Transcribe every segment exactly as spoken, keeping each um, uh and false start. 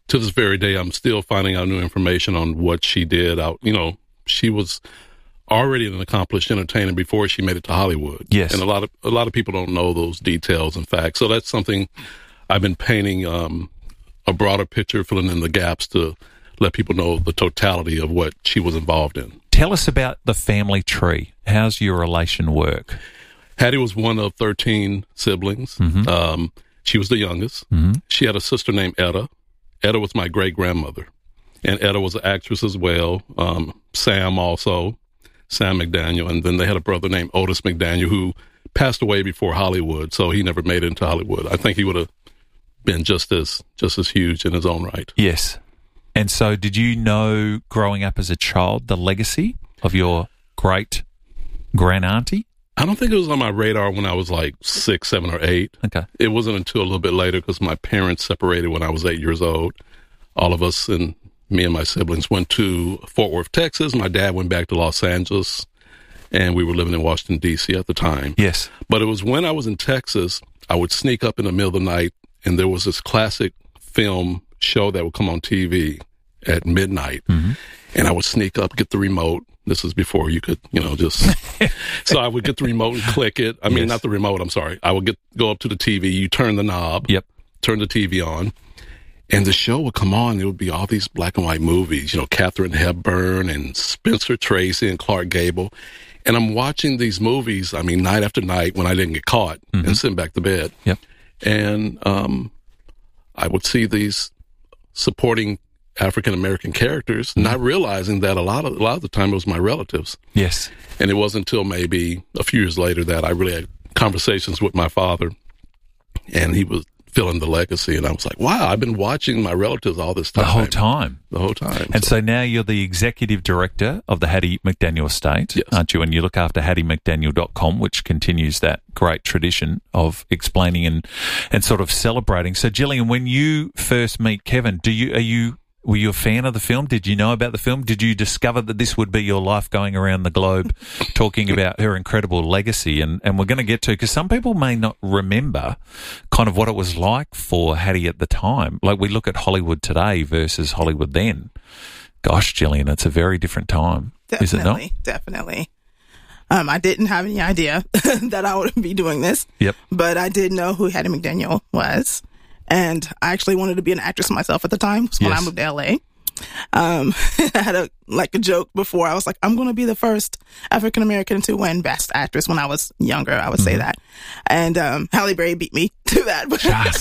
to this very day, I'm still finding out new information on what she did. Out, you know, she was already an accomplished entertainer before she made it to Hollywood. Yes, and a lot of a lot of people don't know those details and facts. So that's something I've been painting um, a broader picture, filling in the gaps to let people know the totality of what she was involved in. Tell us about the family tree. How's your relation work? Hattie was one of thirteen siblings. Mm-hmm. Um, she was the youngest. Mm-hmm. She had a sister named Etta. Etta was my great grandmother, and Etta was an actress as well. Um, Sam also. Sam McDaniel, and then they had a brother named Otis McDaniel who passed away before Hollywood, so he never made it into Hollywood. I think he would have been just as just as huge in his own right. Yes. And so did you know growing up as a child the legacy of your great grand-auntie? I don't think it was on my radar when I was like six, seven, or eight. Okay. It wasn't until a little bit later because my parents separated when I was eight years old. All of us and me and my siblings went to Fort Worth, Texas. My dad went back to Los Angeles, and we were living in Washington, D C at the time. Yes. But it was when I was in Texas, I would sneak up in the middle of the night, and there was this classic film show that would come on T V at midnight. Mm-hmm. And I would sneak up, get the remote. This is before you could, you know, just... So I would get the remote and click it. I mean, Yes. not the remote, I'm sorry. I would get go up to the T V, you turn the knob, Yep. turn the T V on, and the show would come on. There would be all these black and white movies, you know, Katharine Hepburn and Spencer Tracy and Clark Gable. And I'm watching these movies, I mean, night after night when I didn't get caught, mm-hmm. and sitting back to bed. Yep. And um, I would see these supporting African-American characters, mm-hmm. not realizing that a lot of a lot of the time it was my relatives. Yes. And it wasn't until maybe a few years later that I really had conversations with my father, and he was feeling the legacy, and I was like, wow, I've been watching my relatives all this time. The whole time. The whole time. And so, so now you're the executive director of the Hattie McDaniel Estate, yes. aren't you? And you look after hattie mcdaniel dot com, which continues that great tradition of explaining and, and sort of celebrating. So, Gillian, when you first meet Kevin, do you are you were you a fan of the film? Did you know about the film? Did you discover that this would be your life going around the globe talking about her incredible legacy? And, and we're going to get to, because some people may not remember kind of what it was like for Hattie at the time. Like we look at Hollywood today versus Hollywood then. Gosh, Gillian, it's a very different time. Definitely, is it not? Definitely. Um, I didn't have any idea that I would be doing this. Yep. But I did know who Hattie McDaniel was. And I actually wanted to be an actress myself at the time when Yes. I moved to L A. Um, I had a, like a joke before. I was like, I'm going to be the first African American to win Best Actress when I was younger. I would mm-hmm. say that. And, um, Halle Berry beat me to that.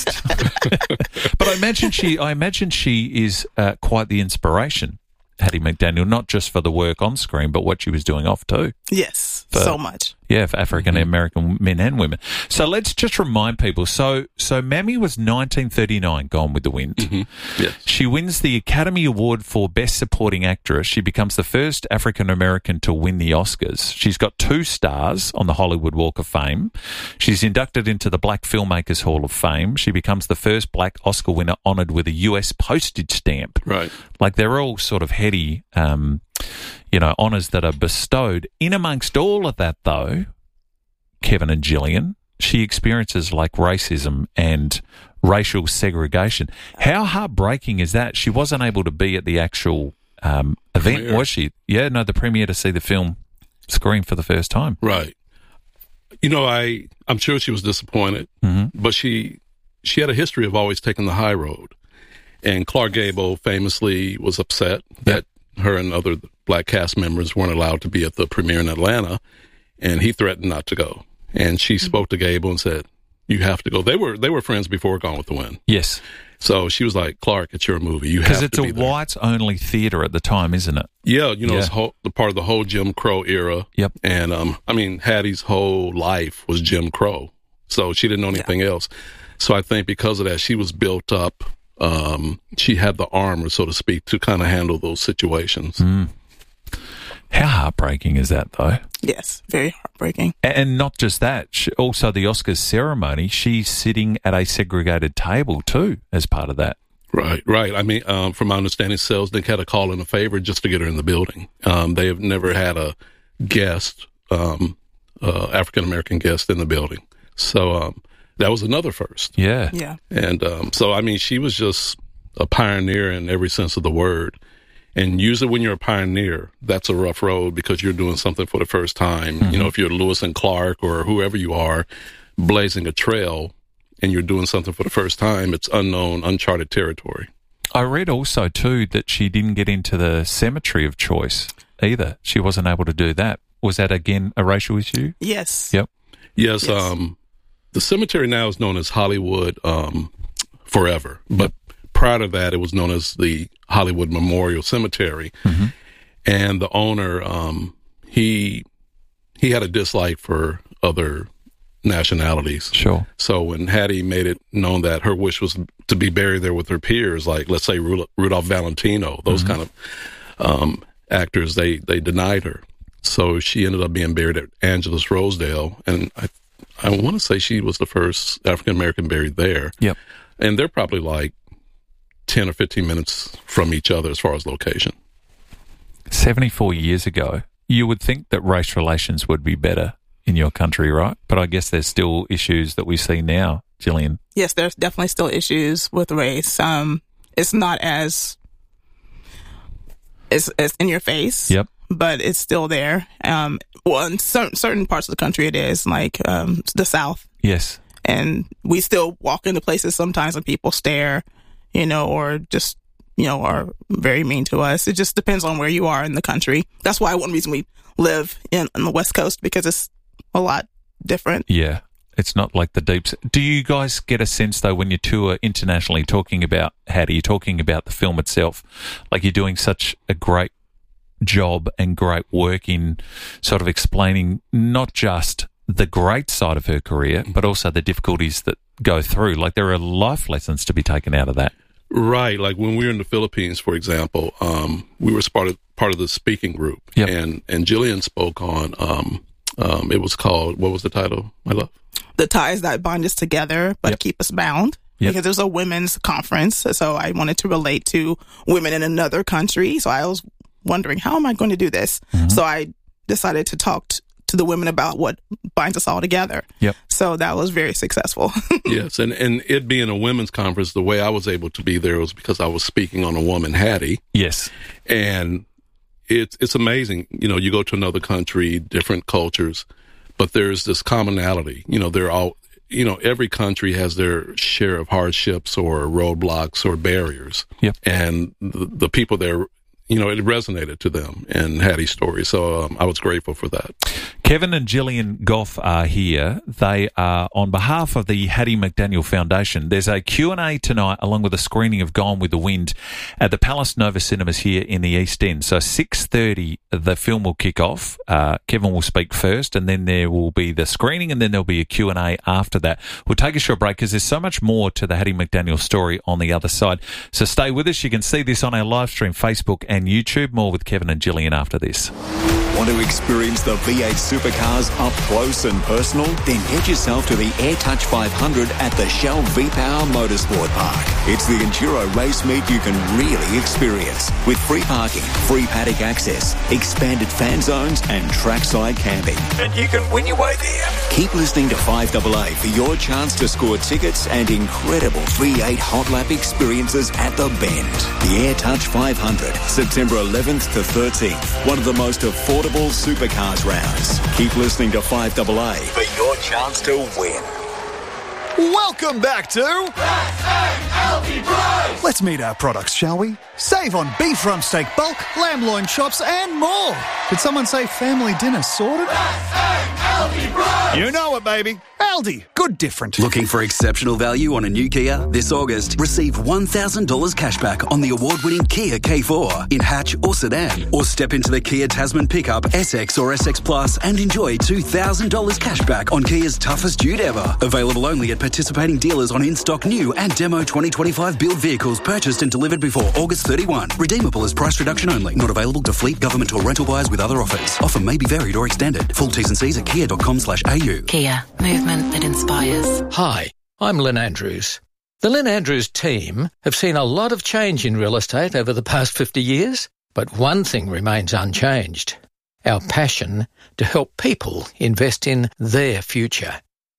Just. But I imagine she, I imagine she is uh, quite the inspiration, Hattie McDaniel, not just for the work on screen, but what she was doing off too. Yes. For, so much. Yeah, for African American mm-hmm. men and women. So let's just remind people. So, so Mammy was nineteen thirty-nine, Gone with the Wind. Mm-hmm. Yes. She wins the Academy Award for Best Supporting Actress. She becomes the first African American to win the Oscars. She's got two stars on the Hollywood Walk of Fame. She's inducted into the Black Filmmakers Hall of Fame. She becomes the first black Oscar winner honoured with a U S postage stamp. Right. Like they're all sort of heady, um, you know, honours that are bestowed. In amongst all of that, though, Kevin and Gillian, she experiences like racism and racial segregation. How heartbreaking is that? She wasn't able to be at the actual um, event, premiere. Was she? Yeah, no, the premiere to see the film screen for the first time. Right. You know, I, I'm sure she was disappointed, mm-hmm. but she she had a history of always taking the high road. And Clark Gable famously was upset yep. that her and other black cast members weren't allowed to be at the premiere in Atlanta, and he threatened not to go. And she spoke to Gable and said, you have to go. They were they were friends before Gone with the Wind. Yes. So she was like, Clark, it's your movie. You have to be there. Because it's a whites-only theater at the time, isn't it? Yeah, you know, yeah. it's whole, the part of the whole Jim Crow era. Yep. And, um, I mean, Hattie's whole life was Jim Crow. So she didn't know anything yeah. else. So I think because of that, she was built up. Um, she had the armor, so to speak, to kind of handle those situations. Mm. How heartbreaking is that, though? Yes, very heartbreaking. And not just that, she, also the Oscars ceremony, she's sitting at a segregated table too as part of that. Right, right. I mean, um, from my understanding, Selznick had a call in a favor just to get her in the building. Um, they have never had a guest, um, uh, African-American guest in the building. So um, that was another first. Yeah. Yeah. And um, so, I mean, she was just a pioneer in every sense of the word. And usually when you're a pioneer, that's a rough road because you're doing something for the first time. Mm-hmm. You know, if you're Lewis and Clark or whoever you are, blazing a trail, and you're doing something for the first time, it's unknown, uncharted territory. I read also, too, that she didn't get into the cemetery of choice either. She wasn't able to do that. Was that, again, a racial issue? Yes. Yep. Yes. Yes. Um, the cemetery now is known as Hollywood um, Forever. But yep. prior to that, it was known as the Hollywood Memorial Cemetery. Mm-hmm. And the owner, um, he he had a dislike for other nationalities. Sure. So when Hattie made it known that her wish was to be buried there with her peers, like let's say Rudolph Valentino, those mm-hmm. kind of um, actors, they they denied her. So she ended up being buried at Angelus Rosedale, and I I want to say she was the first African American buried there. Yep. And they're probably like ten or fifteen minutes from each other as far as location. seventy-four years ago, you would think that race relations would be better in your country, right? But I guess there's still issues that we see now, Gillian. Yes, there's definitely still issues with race. Um, it's not as it's, it's in your face. Yep. But it's still there. Um, well, in certain, certain parts of the country, it is, like um, the South. Yes. And we still walk into places sometimes and people stare, you know, or just, you know, are very mean to us. It just depends on where you are in the country. That's why one reason we live in on the West Coast, because it's a lot different. Yeah. It's not like the deeps. Do you guys get a sense, though, when you tour internationally, talking about Hattie, talking about the film itself, like you're doing such a great job and great work in sort of explaining not just the great side of her career, but also the difficulties that go through. Like there are life lessons to be taken out of that. Right. Like when we were in the Philippines, for example, um, we were part of, part of the speaking group. Yep. And, and Gillian spoke on, um, um, it was called, what was the title, my love? The Ties That Bind Us Together, but Yep. Keep Us Bound. Yep. Because there's a women's conference. So I wanted to relate to women in another country. So I was wondering, how am I going to do this? Mm-hmm. So I decided to talk t- to the women about what binds us all together. Yep. So that was very successful. Yes. And, and it being a women's conference, the way I was able to be there was because I was speaking on a woman, Hattie. Yes. And it's, it's amazing. You know, you go to another country, different cultures, but there's this commonality. You know, they're all, you know, every country has their share of hardships or roadblocks or barriers. Yep. And the, the people there, you know, it resonated to them in Hattie's story. So um, I was grateful for that. Kevin and Gillian Goff are here. They are on behalf of the Hattie McDaniel Foundation. There's a Q and A tonight along with a screening of Gone with the Wind at the Palace Nova Cinemas here in the East End. So six thirty, the film will kick off. Uh, Kevin will speak first and then there will be the screening and then there'll be a Q and A after that. We'll take a short break because there's so much more to the Hattie McDaniel story on the other side. So stay with us. You can see this on our live stream, Facebook and YouTube. More with Kevin and Gillian after this. Want to experience the V eight supercars up close and personal? Then get yourself to the AirTouch five hundred at the Shell V-Power Motorsport Park. It's the enduro race meet you can really experience with free parking, free paddock access, expanded fan zones and trackside camping. And you can win your way there. Keep listening to five A A for your chance to score tickets and incredible V eight hot lap experiences at the Bend. The AirTouch five hundred, September eleventh to thirteenth. One of the most affordable supercars rounds. Keep listening to five A A for your chance to win. Welcome back to Let's meet our products, shall we? Save on beef rump steak bulk, lamb loin chops and more. Did someone say family dinner sorted? You know it, baby. Aldi. Good different. Looking for exceptional value on a new Kia? This August, receive one thousand dollars cashback on the award-winning Kia K four in hatch or sedan. Or step into the Kia Tasman pickup, S X or S X Plus and enjoy two thousand dollars cashback on Kia's toughest dude ever. Available only at participating dealers on in-stock new and demo twenty twenty-five build vehicles purchased and delivered before August thirty-first. Redeemable as price reduction only. Not available to fleet, government or rental buyers with other offers. Offer may be varied or extended. Full T's and C's at kia dot com slash a u. Kia. Movement that inspires. Hi, I'm Lynn Andrews. The Lynn Andrews team have seen a lot of change in real estate over the past fifty years, but one thing remains unchanged. Our passion to help people invest in their future.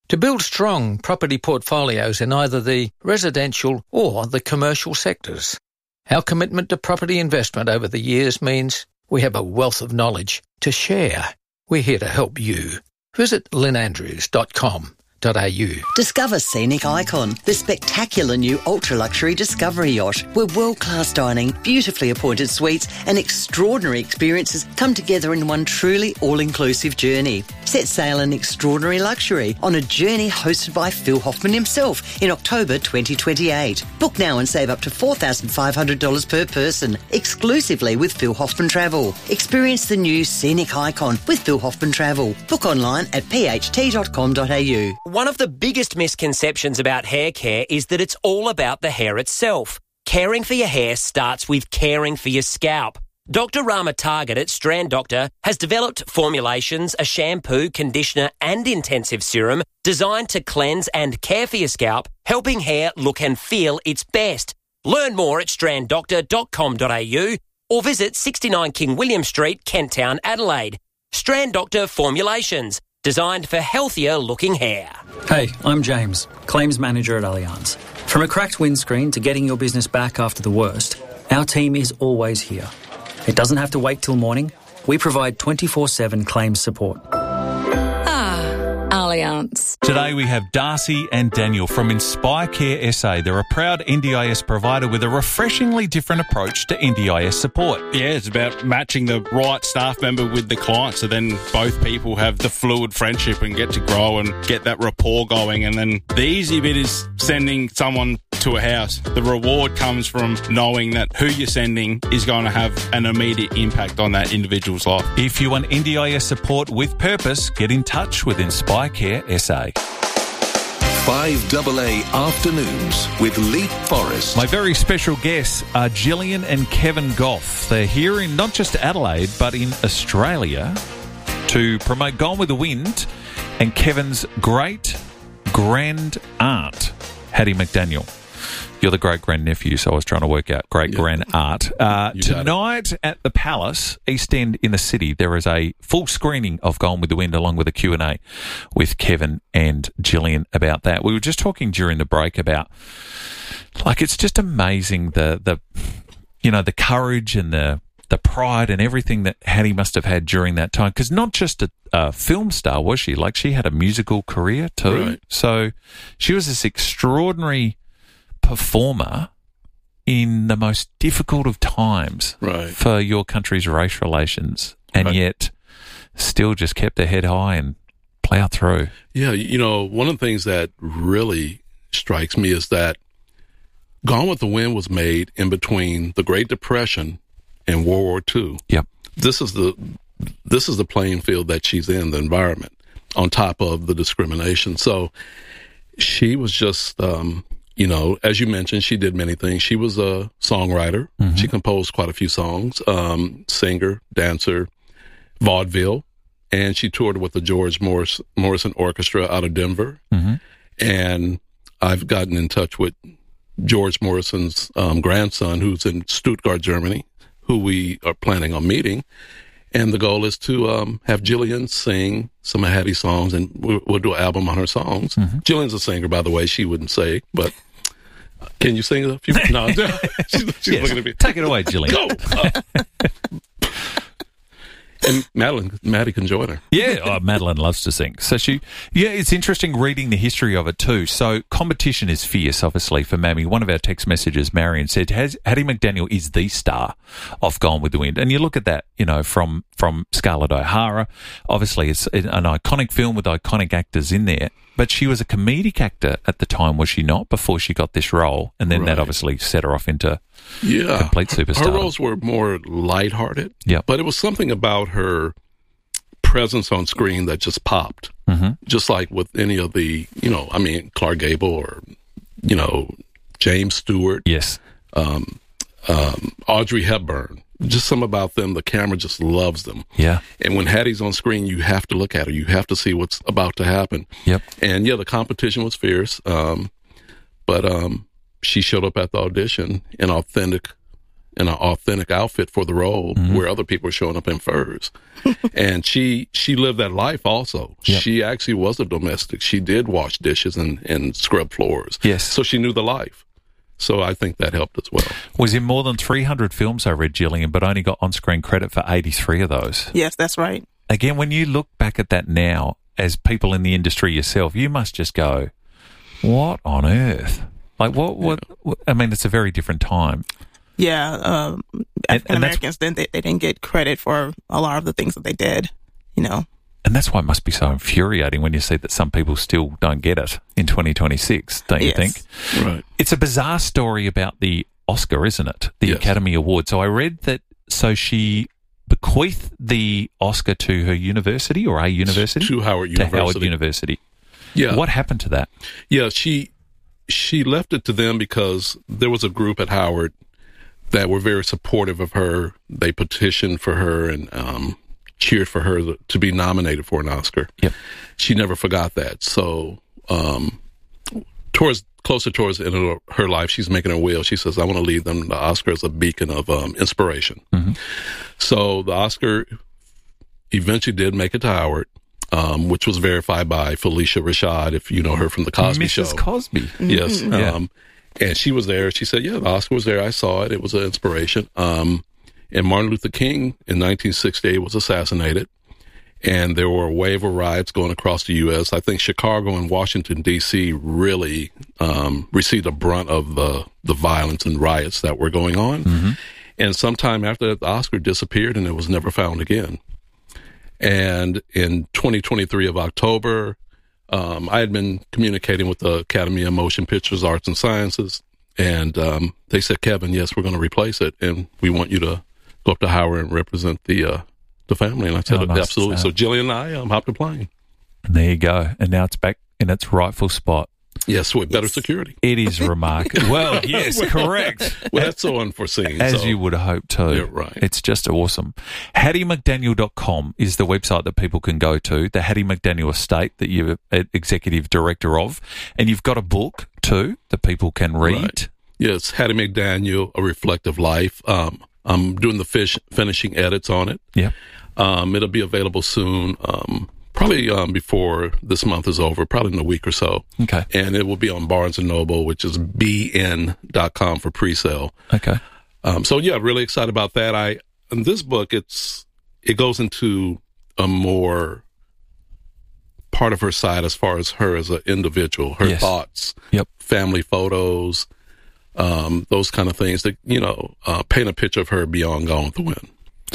to build strong property portfolios in either the residential or the commercial sectors. Our commitment to property investment over the years means we have a wealth of knowledge to share. We're here to help you. Visit lynn andrews dot com. Discover Scenic Icon, the spectacular new ultra-luxury Discovery yacht, where world-class dining, beautifully appointed suites and extraordinary experiences come together in one truly all-inclusive journey. Set sail in extraordinary luxury on a journey hosted by Phil Hoffman himself in October twenty twenty-eight. Book now and save up to four thousand five hundred dollars per person, exclusively with Phil Hoffman Travel. Experience the new Scenic Icon with Phil Hoffman Travel. Book online at p h t dot com dot a u. One of the biggest misconceptions about hair care is that it's all about the hair itself. Caring for your hair starts with caring for your scalp. Doctor Rama Target at Strand Doctor has developed formulations, a shampoo, conditioner and intensive serum designed to cleanse and care for your scalp, helping hair look and feel its best. Learn more at strand doctor dot com dot a u or visit sixty-nine King William Street, Kent Town, Adelaide. Strand Doctor Formulations, designed for healthier-looking hair. Hey, I'm James, Claims Manager at Allianz. From a cracked windscreen to getting your business back after the worst, our team is always here. It doesn't have to wait till morning. We provide twenty-four seven claims support. Allianz. Today we have Darcy and Daniel from Inspire Care S A. They're a proud N D I S provider with a refreshingly different approach to N D I S support. Yeah, it's about matching the right staff member with the client, so then both people have the fluid friendship and get to grow and get that rapport going. And then the easy bit is sending someone to a house. The reward comes from knowing that who you're sending is going to have an immediate impact on that individual's life. If you want N D I S support with purpose, get in touch with Inspire Care S A. five A A Afternoons with Leap Forrest. My very special guests are Gillian and Kevin Goff. They're here in not just Adelaide, but in Australia to promote Gone with the Wind and Kevin's great grand aunt, Hattie McDaniel. You're the great-grand-nephew, so I was trying to work out great-grand-aunt. Uh, tonight at the Palace, East End in the city, there is a full screening of Gone with the Wind along with a Q and A with Kevin and Gillian about that. We were just talking during the break about, like, it's just amazing the, the you know, the courage and the the pride and everything that Hattie must have had during that time. Because not just a, a film star, was she? Like, she had a musical career too. Right. So she was this extraordinary performer in the most difficult of times right. for your country's race relations, and right. yet still just kept their head high and plow through. Yeah, you know, one of the things that really strikes me is that Gone with the Wind was made in between the Great Depression and World War Two. Yep. This is the this is the playing field that she's in, the environment, on top of the discrimination. So she was just, um, you know, as you mentioned, she did many things. She was a songwriter. Mm-hmm. She composed quite a few songs, um, singer, dancer, vaudeville, and she toured with the George Morris, Morrison Orchestra out of Denver. Mm-hmm. And I've gotten in touch with George Morrison's um, grandson, who's in Stuttgart, Germany, who we are planning on meeting. And the goal is to um, have Gillian sing some of Hattie's songs, and we'll, we'll do an album on her songs. Mm-hmm. Gillian's a singer, by the way. She wouldn't say, but can you sing a few? No, she's, she's yes. looking at me. Take it away, Gillian. Go. Uh, and Madeline, Maddie can join her. Yeah, oh, Madeline loves to sing. So she, yeah, it's interesting reading the history of it too. So competition is fierce, obviously, for Mammy. One of our text messages, Marion, said, Hattie McDaniel is the star of Gone with the Wind. And you look at that, you know, from, from Scarlett O'Hara. Obviously, it's an iconic film with iconic actors in there. But she was a comedic actor at the time, was she not, before she got this role? And then right. that obviously set her off into yeah. complete superstar. Her roles were more lighthearted. Yeah. But it was something about her presence on screen that just popped. Mm-hmm. Just like with any of the, you know, I mean, Clark Gable or, you know, James Stewart. Yes. Um, um, Audrey Hepburn. Just something about them, the camera just loves them. Yeah. And when Hattie's on screen, you have to look at her. You have to see what's about to happen. Yep. And, yeah, the competition was fierce. Um, but um, she showed up at the audition in authentic in an authentic outfit for the role, mm-hmm. where other people were showing up in furs. And she she lived that life also. Yep. She actually was a domestic. She did wash dishes and, and scrub floors. Yes. So she knew the life. So I think that helped as well. Was in more than three hundred films, I read, Gillian, but only got on-screen credit for eighty-three of those. Yes, that's right. Again, when you look back at that now, as people in the industry yourself, you must just go, what on earth? Like, what, what, yeah. what I mean, it's a very different time. Yeah, um, African Americans, then they, they didn't get credit for a lot of the things that they did, you know. And that's why it must be so infuriating when you see that some people still don't get it in twenty twenty-six, don't you yes. think? Right. It's a bizarre story about the Oscar, isn't it? The yes. Academy Award. So I read that, so she bequeathed the Oscar to her university or a university? To Howard University. To Howard University. Yeah. What happened to that? Yeah, she she left it to them because there was a group at Howard that were very supportive of her. They petitioned for her and um, cheered for her to be nominated for an Oscar. Yep. She never forgot that. So um, towards closer towards the end of her life, she's making her will. She says, I want to leave them the Oscar as a beacon of um, inspiration. Mm-hmm. So the Oscar eventually did make it to Howard, um, which was verified by Felicia Rashad, if you know her from The Cosby Missus Show. Cosby. Yes. Mm-hmm. Yeah. Um, and she was there. She said, yeah, the Oscar was there. I saw it. It was an inspiration. Um, and Martin Luther King in nineteen sixty-eight was assassinated. And there were a wave of riots going across the U S I think Chicago and Washington, D C really um, received the brunt of the, the violence and riots that were going on. Mm-hmm. And sometime after that, the Oscar disappeared and it was never found again. And in twenty twenty-three of October, um, I had been communicating with the Academy of Motion Pictures, Arts and Sciences, and um, they said, Kevin, yes, we're going to replace it, and we want you to go up to Howard and represent the uh, the family. And I said, oh, nice. Absolutely. So Jillian and I um, hopped a plane. And there you go. And now it's back in its rightful spot. Yes, with better security. It is remarkable. Well, yes, correct. Well, that's so unforeseen. As so. you would hope too. Yeah, right. It's just awesome. Hattie McDaniel dot com is the website that people can go to, the Hattie McDaniel Estate that you're an executive director of. And you've got a book too that people can read. Right. Yes, Hattie McDaniel, A Reflective Life. Um, I'm doing the fish, finishing edits on it. Yeah. Um, it'll be available soon. Um, Probably um, before this month is over, probably in a week or so. Okay. And it will be on Barnes and Noble, which is b n dot com for pre-sale. Okay. Um, so yeah, really excited about that. I in this book, it's it goes into a more part of her side as far as her as an individual, her yes. thoughts, yep, family photos, um, those kind of things that you know uh, paint a picture of her beyond Gone with the Wind.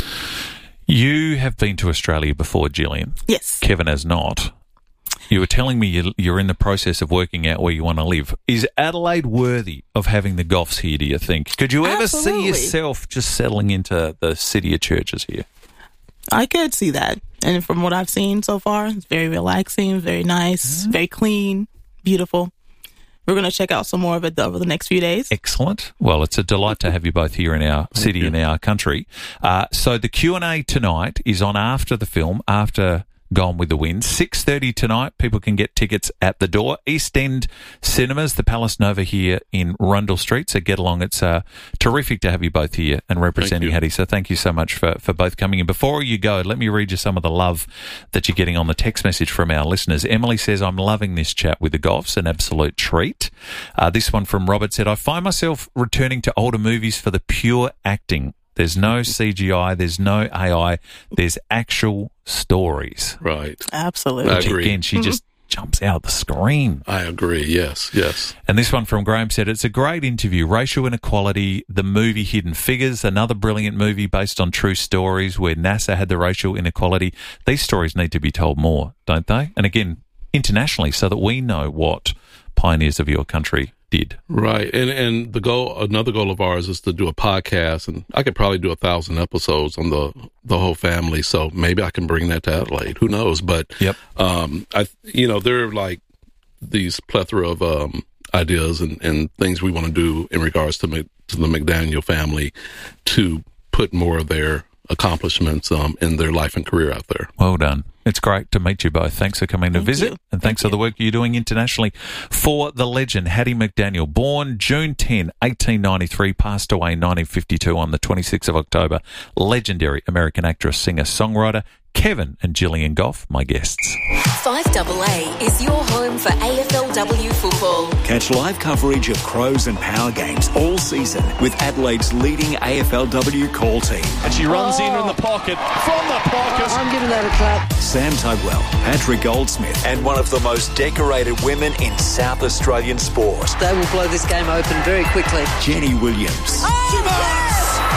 You have been to Australia before, Gillian. Yes. Kevin has not. You were telling me you're in the process of working out where you want to live. Is Adelaide worthy of having the Goffs here, do you think? Could you ever Absolutely. see yourself just settling into the city of churches here? I could see that. And from what I've seen so far, it's very relaxing, very nice, mm-hmm. very clean, beautiful. We're going to check out some more of it over the next few days. Excellent. Well, it's a delight to have you both here in our city and our country. Uh, so the Q and A tonight is on after the film, after Gone with the Wind. six thirty tonight. People can get tickets at the door. East End Cinemas, the Palace Nova here in Rundle Street. So get along. It's uh, terrific to have you both here and representing Hattie. So thank you so much for, for both coming in. Before you go, let me read you some of the love that you're getting on the text message from our listeners. Emily says, I'm loving this chat with the Goffs, an absolute treat. Uh, this one from Robert said, I find myself returning to older movies for the pure acting. There's no C G I, there's no A I, there's actual stories. Right. Absolutely. I agree. Again, she just jumps out of the screen. I agree, yes, yes. And this one from Graham said, it's a great interview. Racial inequality, the movie Hidden Figures, another brilliant movie based on true stories where NASA had the racial inequality. These stories need to be told more, don't they? And again, internationally, so that we know what pioneers of your country did. Right. And and the goal, another goal of ours is to do a podcast, and I could probably do a thousand episodes on the, the whole family. So maybe I can bring that to Adelaide. Who knows? But, yep. um, I, you know, there are like these plethora of, um, ideas and, and things we want to do in regards to, to the McDaniel family to put more of their accomplishments um, in their life and career out there. Well done. It's great to meet you both. Thanks for coming to Thank visit, you. and thanks Thank for the work you're doing internationally for the legend, Hattie McDaniel. Born June tenth, eighteen ninety-three, passed away nineteen fifty-two on the twenty-sixth of October. Legendary American actress, singer, songwriter, Kevin and Gillian Goff, my guests. five double A is your home for A F L W football. Catch live coverage of Crows and Power games all season with Adelaide's leading A F L W call team. And she runs oh. in in the pocket, from the pocket. I'm giving that a clap. Sam Tugwell, Patrick Goldsmith, and one of the most decorated women in South Australian sport. They will blow this game open very quickly. Jenny Williams. Oh, yes!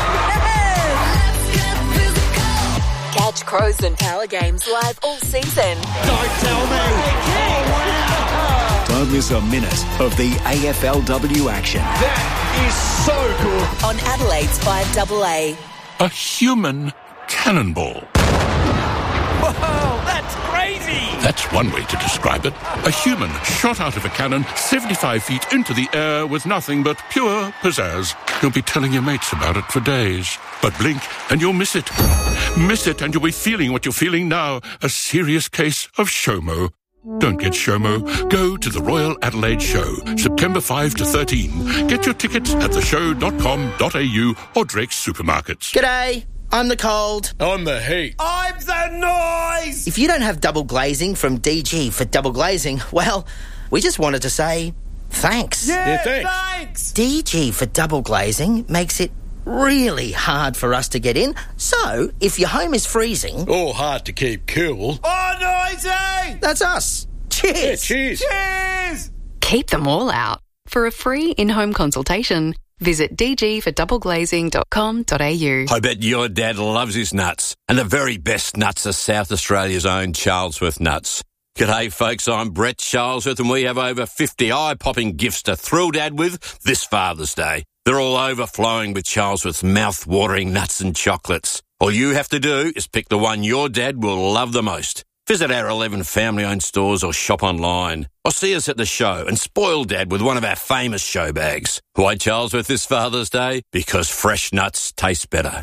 Catch Crows and Power games live all season. Don't tell me. Oh, wow. Don't miss a minute of the A F L W action. That is so cool. On Adelaide's five double A. A human cannonball. Whoa, that's crazy. That's one way to describe it. A human shot out of a cannon seventy-five feet into the air with nothing but pure pizzazz. You'll be telling your mates about it for days. But blink and you'll miss it. Miss it and you'll be feeling what you're feeling now. A serious case of SHOMO. Don't get SHOMO. Go to the Royal Adelaide Show, September fifth to thirteenth. Get your tickets at the show dot com dot a u or Drake's Supermarkets. G'day. I'm the cold. I'm the heat. I'm the noise. If you don't have double glazing from D G for double glazing, well, we just wanted to say thanks. Yeah, Yeah, thanks. thanks. D G for double glazing makes it really hard for us to get in. So, if your home is freezing... Oh, hard to keep cool. Oh, noisy. That's us. Cheers. Yeah, cheers. Cheers. Keep them all out. For a free in-home consultation, visit d g for double glazing dot com dot a u. I bet your dad loves his nuts. And the very best nuts are South Australia's own Charlesworth nuts. G'day, folks. I'm Brett Charlesworth, and we have over fifty eye-popping gifts to thrill Dad with this Father's Day. They're all overflowing with Charlesworth's mouth-watering nuts and chocolates. All you have to do is pick the one your dad will love the most. Visit our eleven family-owned stores or shop online. Or see us at the show and spoil Dad with one of our famous show bags. Why Charlesworth this Father's Day? Because fresh nuts taste better.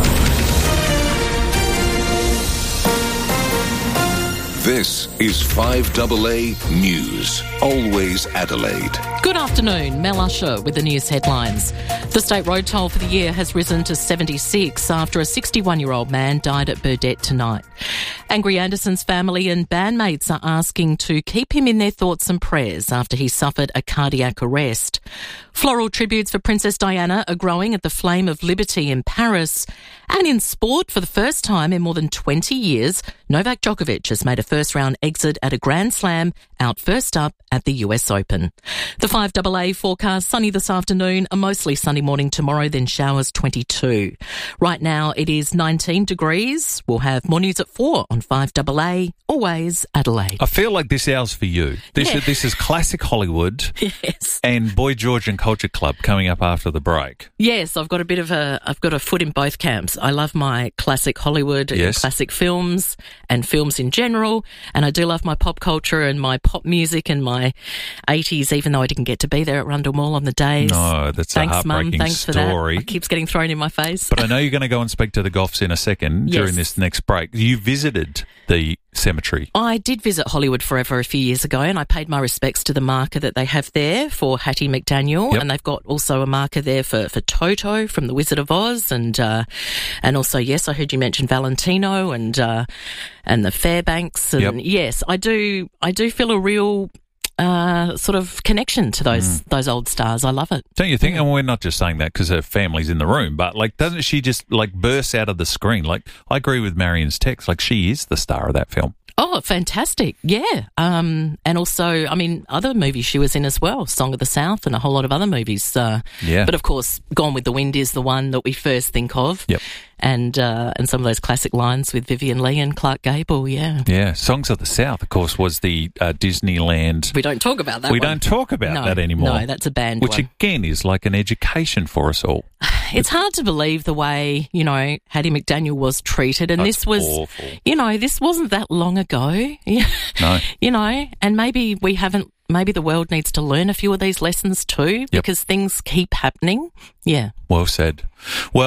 This is five double A News. Always Adelaide. Good afternoon, Mel Usher with the news headlines. The state road toll for the year has risen to seventy-six after a sixty-one-year-old man died at Burdett tonight. Angry Anderson's family and bandmates are asking to keep him in their thoughts and prayers after he suffered a cardiac arrest. Floral tributes for Princess Diana are growing at the Flame of Liberty in Paris. And in sport, for the first time in more than twenty years, Novak Djokovic has made a first-round exit at a Grand Slam, out first up at the U S Open. The five double A forecast, sunny this afternoon, a mostly sunny morning tomorrow, then showers twenty-two. Right now it is nineteen degrees. We'll have more news at four on five double A, always Adelaide. I feel like this hour's for you. This, Yeah. this is classic Hollywood. Yes. And Boy George and Culture Club coming up after the break. Yes, I've got a bit of a, I've got a foot in both camps. I love my classic Hollywood and Yes. classic films and films in general. And I do love my pop culture and my pop music and my eighties, even though I didn't get to be there at Rundle Mall on the days. No, that's Thanks, a heartbreaking Mum. Thanks story. for that. It keeps getting thrown in my face. But I know you're going to go and speak to the Goffs in a second Yes. during this next break. You visited the cemetery. I did visit Hollywood Forever a few years ago, and I paid my respects to the marker that they have there for Hattie McDaniel, Yep. and they've got also a marker there for, for Toto from The Wizard of Oz, and uh, and also, yes, I heard you mention Valentino and uh, and the Fairbanks, and Yep. yes, I do I do feel a real uh, sort of connection to those Mm. those old stars. I love it. Don't you think? And we're not just saying that because her family's in the room, but like, doesn't she just like burst out of the screen? Like, I agree with Marion's text. Like, she is the star of that film. Oh, fantastic. Yeah. Um, and also, I mean, other movies she was in as well, Song of the South and a whole lot of other movies. Uh, Yeah. But of course, Gone with the Wind is the one that we first think of. Yep. And, uh, and some of those classic lines with Vivian Leigh and Clark Gable, yeah. Yeah. Songs of the South, of course, was the uh, Disneyland. We don't talk about that We one. don't talk about No, that anymore. No, that's a banned Which one. again is like an education for us all. It's hard to believe the way, you know, Hattie McDaniel was treated. And That's this was, awful. you know, this wasn't that long ago. No. You know, and maybe we haven't, maybe the world needs to learn a few of these lessons too, because things keep happening. Yeah. Well said. Well,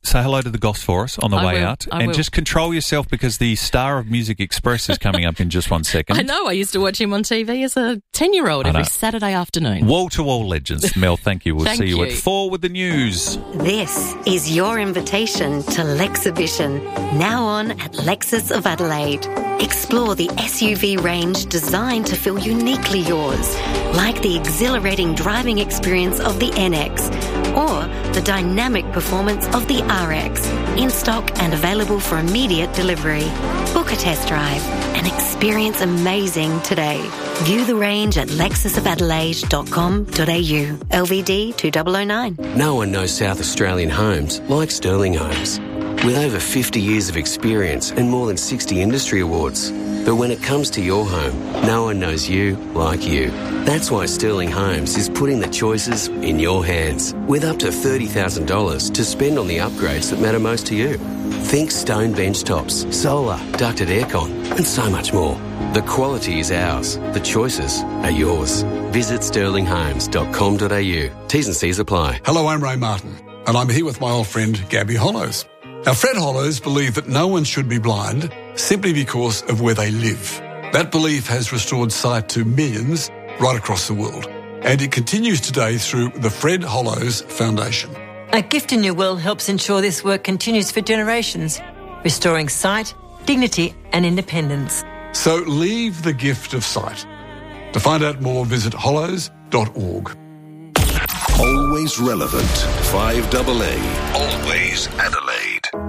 say hello to the Goss for us on the I way will. out. I and will. just control yourself because the star of Music Express is coming up in just one second. I know. I used to watch him on T V as a ten-year-old I every know. Saturday afternoon. Wall-to-wall legends. Mel, thank you. We'll Thank see you, you. at four with the news. This is your invitation to Lexhibition, now on at Lexus of Adelaide. Explore the S U V range designed to feel uniquely yours, like the exhilarating driving experience of the N X or the dynamic performance of the R X, in stock and available for immediate delivery. Book a test drive and experience amazing today. View the range at lexus of adelaide dot com dot a u. L V D two thousand nine. No one knows South Australian homes like Sterling Homes. With over fifty years of experience and more than sixty industry awards. But when it comes to your home, no one knows you like you. That's why Sterling Homes is putting the choices in your hands, with up to thirty thousand dollars to spend on the upgrades that matter most to you. Think stone bench tops, solar, ducted aircon, and so much more. The quality is ours. The choices are yours. Visit sterling homes dot com dot a u. T's and C's apply. Hello, I'm Ray Martin, and I'm here with my old friend Gabby Hollows. Now, Fred Hollows believed that no one should be blind simply because of where they live. That belief has restored sight to millions right across the world, and it continues today through the Fred Hollows Foundation. A Gift in Your Will helps ensure this work continues for generations, restoring sight, dignity and independence. So leave the gift of sight. To find out more, visit hollows dot org. Always relevant. five A A. Always Adelaide.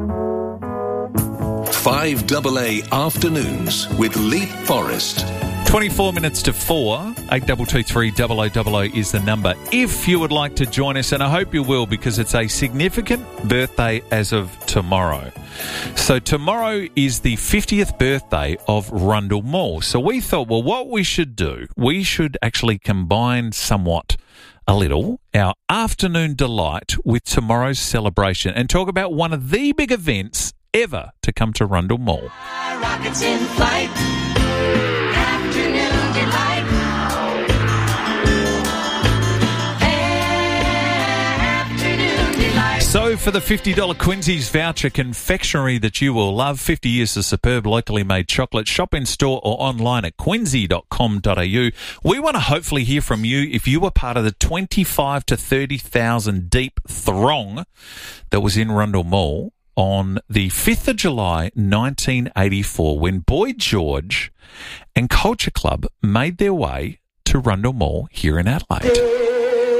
five A A Afternoons with Leap Forest. twenty-four minutes to four. eight two two three double oh double oh is the number if you would like to join us, and I hope you will, because it's a significant birthday as of tomorrow. So tomorrow is the fiftieth birthday of Rundle Mall. So we thought, well, what we should do, we should actually combine somewhat a little our afternoon delight with tomorrow's celebration and talk about one of the big events ever to come to Rundle Mall. Rockets in flight. Afternoon delight. Afternoon delight. So for the fifty dollars Quincy's voucher, confectionery that you will love, fifty years of superb locally made chocolate, shop in store or online at quincy dot com dot a u. We want to hopefully hear from you if you were part of the twenty-five to thirty thousand deep throng that was in Rundle Mall on the fifth of July nineteen eighty-four, when Boy George and Culture Club made their way to Rundle Mall here in Adelaide.